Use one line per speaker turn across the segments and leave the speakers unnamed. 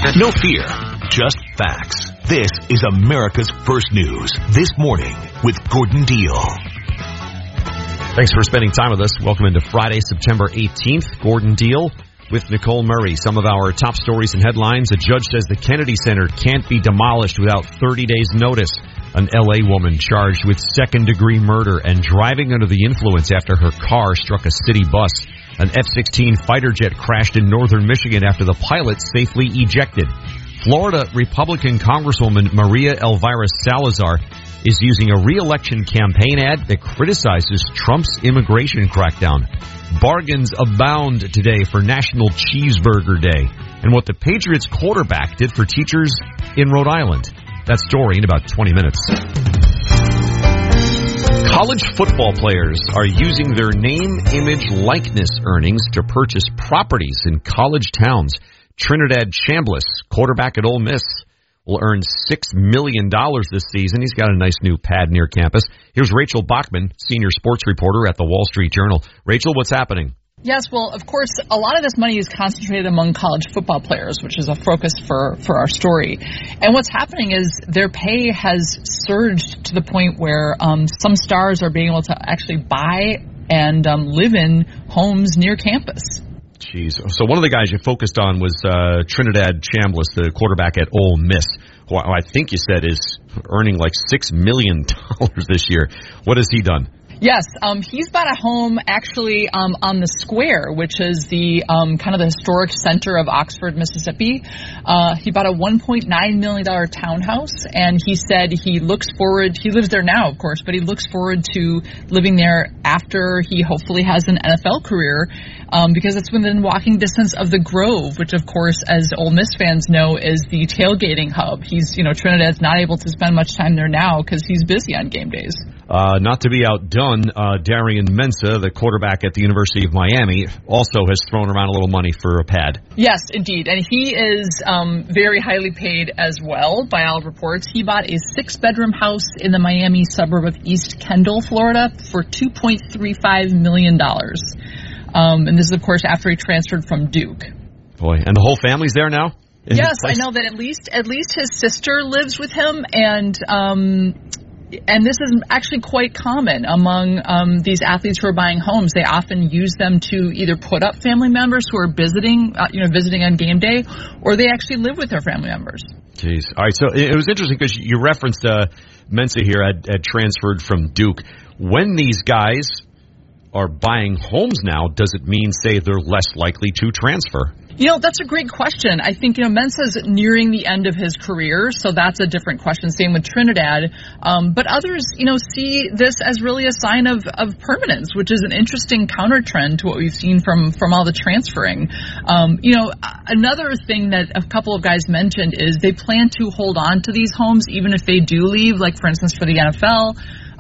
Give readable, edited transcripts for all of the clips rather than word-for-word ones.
No fear, just facts. This is America's First News This Morning with Gordon Deal.
Thanks for spending time with us. Welcome into Friday, September 18th. Gordon Deal with Nicole Murray. Some of our top stories and headlines. A judge says the Kennedy Center can't be demolished without 30 days' notice. An L.A. woman charged with second-degree murder and driving under the influence after her car struck a city bus. An F-16 fighter jet crashed in northern Michigan after the pilot safely ejected. Florida Republican Congresswoman Maria Elvira Salazar is using a re-election campaign ad that criticizes Trump's immigration crackdown. Bargains abound today for National Cheeseburger Day, and what the Patriots quarterback did for teachers in Rhode Island. That story in about 20 minutes. College football players are using their name, image, likeness earnings to purchase properties in college towns. Trinidad Chambliss, quarterback at Ole Miss, will earn $6 million this season. He's got a nice new pad near campus. Here's Rachel Bachman, senior sports reporter at the Wall Street Journal. Rachel, what's happening?
Yes, well, of course, a lot of this money is concentrated among college football players, which is a focus for our story. And what's happening is their pay has surged to the point where some stars are being able to actually buy and live in homes near campus.
Jeez. So one of the guys you focused on was Trinidad Chambliss, the quarterback at Ole Miss, who I think you said is earning like $6 million this year. What has he done?
Yes, he's bought a home actually on the Square, which is the kind of the historic center of Oxford, Mississippi. He bought a $1.9 million townhouse, and he said he lives there now, of course, but he looks forward to living there after he hopefully has an NFL career, because it's within walking distance of the Grove, which, of course, as Ole Miss fans know, is the tailgating hub. Trinidad's not able to spend much time there now because he's busy on game days.
Not to be outdone, Darian Mensah, the quarterback at the University of Miami, also has thrown around a little money for a pad.
Yes, indeed. And he is very highly paid as well, by all reports. He bought a 6-bedroom house in the Miami suburb of East Kendall, Florida, for $2.35 million. And this is, of course, after he transferred from Duke.
Boy, and the whole family's there now?
Yes, I know that at least his sister lives with him, and this is actually quite common among these athletes who are buying homes. They often use them to either put up family members who are visiting on game day, or they actually live with their family members. Jeez.
All right, so it was interesting because you referenced Mensah here had transferred from Duke. When these guys are buying homes now, does it mean, say, they're less likely to transfer?
That's a great question. I think, Mensah's nearing the end of his career, so that's a different question. Same with Trinidad. But others, see this as really a sign of permanence, which is an interesting counter trend to what we've seen from all the transferring. Another thing that a couple of guys mentioned is they plan to hold on to these homes even if they do leave, like, for instance, for the NFL,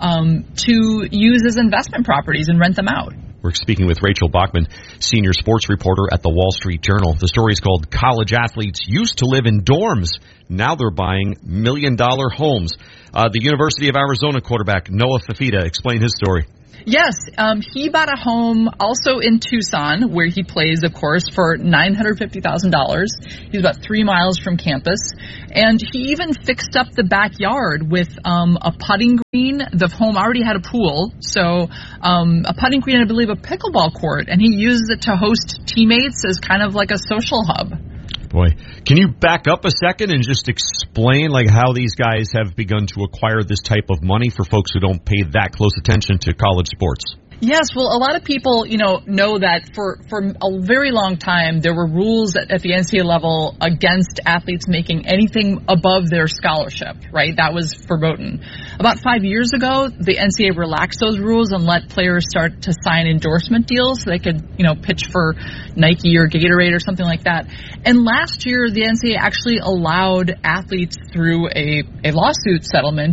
to use as investment properties and rent them out.
We're speaking with Rachel Bachman, senior sports reporter at the Wall Street Journal. The story is called College Athletes Used to Live in Dorms. Now they're buying million-dollar homes. The University of Arizona quarterback Noah Fifita explained his story.
Yes, he bought a home also in Tucson, where he plays, of course, for $950,000. He's about 3 miles from campus. And he even fixed up the backyard with a putting green. The home already had a pool, so a putting green and I believe a pickleball court. And he uses it to host teammates as kind of like a social hub.
Boy, can you back up a second and just explain how these guys have begun to acquire this type of money for folks who don't pay that close attention to college sports?
Yes, well, a lot of people, know that for a very long time there were rules at the NCAA level against athletes making anything above their scholarship, right? That was verboten. About 5 years ago, the NCAA relaxed those rules and let players start to sign endorsement deals so they could, pitch for Nike or Gatorade or something like that. And last year, the NCAA actually allowed athletes through a lawsuit settlement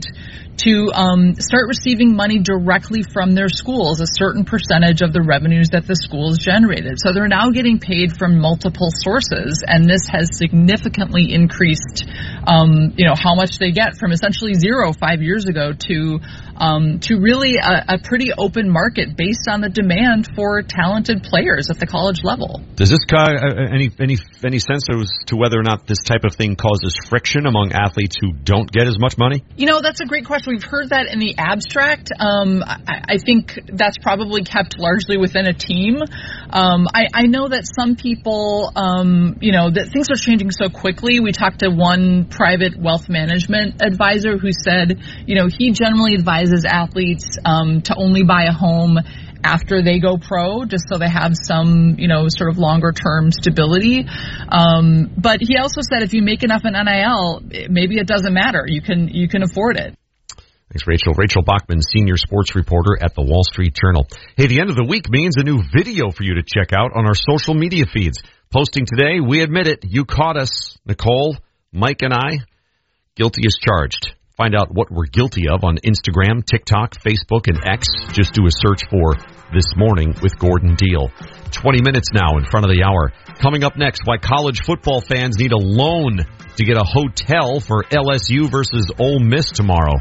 to start receiving money directly from their schools, a certain percentage of the revenues that the schools generated. So they're now getting paid from multiple sources, and this has significantly increased, how much they get from essentially zero 5 years ago to really a pretty open market based on the demand for talented players at the college level.
Does this any sense as to whether or not this type of thing causes friction among athletes who don't get as much money?
That's a great question. We've heard that in the abstract. I think that's probably kept largely within a team. I know that some people, that things are changing so quickly. We talked to one private wealth management advisor who said, he generally advises athletes to only buy a home after they go pro, just so they have some, sort of longer term stability. But he also said if you make enough in NIL, maybe it doesn't matter. You can afford it.
Thanks, Rachel. Rachel Bachman, senior sports reporter at the Wall Street Journal. Hey, the end of the week means a new video for you to check out on our social media feeds. Posting today, we admit it, you caught us. Nicole, Mike, and I, guilty as charged. Find out what we're guilty of on Instagram, TikTok, Facebook, and X. Just do a search for This Morning with Gordon Deal. 20 minutes now in front of the hour. Coming up next, why college football fans need a loan to get a hotel for LSU versus Ole Miss tomorrow.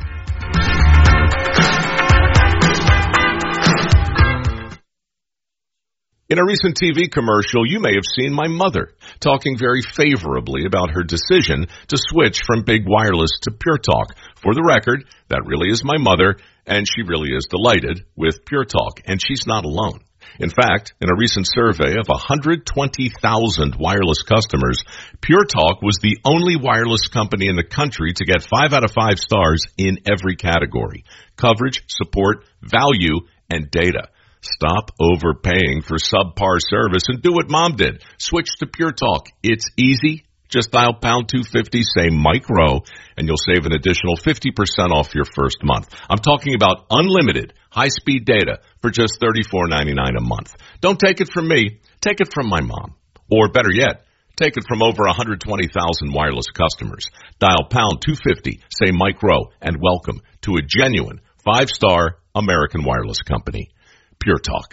In a recent TV commercial, you may have seen my mother talking very favorably about her decision to switch from big wireless to Pure Talk. For the record, that really is my mother, and she really is delighted with Pure Talk, and she's not alone. In fact, in a recent survey of 120,000 wireless customers, Pure Talk was the only wireless company in the country to get 5 out of 5 stars in every category: coverage, support, value, and data. Stop overpaying for subpar service and do what Mom did. Switch to Pure Talk. It's easy. Just dial pound 250, say Mike Rowe, and you'll save an additional 50% off your first month. I'm talking about unlimited high-speed data for just $34.99 a month. Don't take it from me. Take it from my mom. Or better yet, take it from over 120,000 wireless customers. Dial pound 250, say Mike Rowe, and welcome to a genuine 5-star American wireless company. Pure Talk.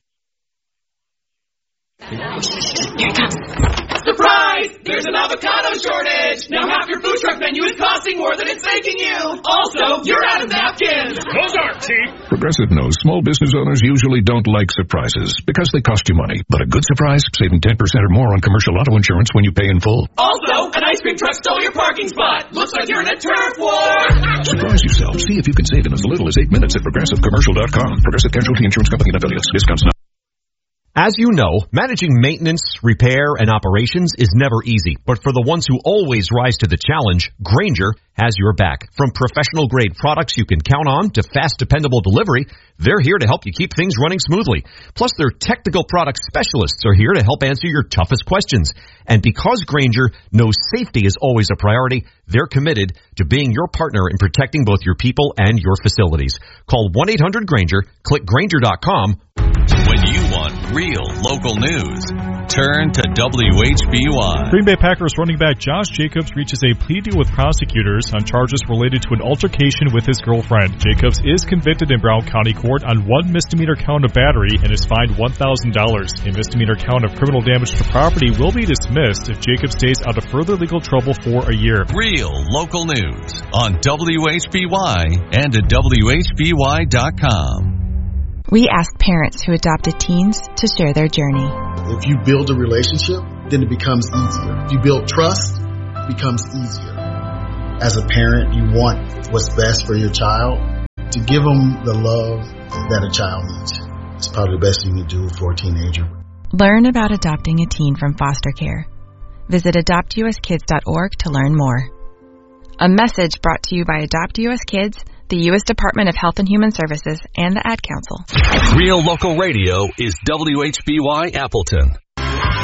Here it comes. Surprise! There's an avocado shortage! Now half your food truck menu is costing more than it's making you! Also, you're out of napkins!
Those aren't cheap!
Progressive knows small business owners usually don't like surprises because they cost you money. But a good surprise, saving 10% or more on commercial auto insurance when you pay in full.
Also, an ice cream truck stole your parking spot! Looks like you're in a turf war!
Surprise yourself. See if you can save in as little as 8 minutes at ProgressiveCommercial.com. Progressive Casualty Insurance Company and affiliates. Discounts not.
As you know, managing maintenance, repair, and operations is never easy. But for the ones who always rise to the challenge, Grainger has your back. From professional-grade products you can count on to fast, dependable delivery, they're here to help you keep things running smoothly. Plus, their technical product specialists are here to help answer your toughest questions. And because Grainger knows safety is always a priority, they're committed to being your partner in protecting both your people and your facilities. Call 1-800-GRAINGER, click Grainger.com.
When you want real local news, turn to WHBY.
Green Bay Packers running back Josh Jacobs reaches a plea deal with prosecutors on charges related to an altercation with his girlfriend. Jacobs is convicted in Brown County Court on one misdemeanor count of battery and is fined $1,000. A misdemeanor count of criminal damage to property will be dismissed if Jacobs stays out of further legal trouble for a year.
Real local news on WHBY and at WHBY.com.
We ask parents who adopted teens to share their journey.
If you build a relationship, then it becomes easier. If you build trust, it becomes easier. As a parent, you want what's best for your child. To give them the love that a child needs. It's probably the best thing you can do for a teenager.
Learn about adopting a teen from foster care. Visit adoptuskids.org to learn more. A message brought to you by Adopt US Kids, the U.S. Department of Health and Human Services, and the Ad Council.
Real local radio is WHBY Appleton.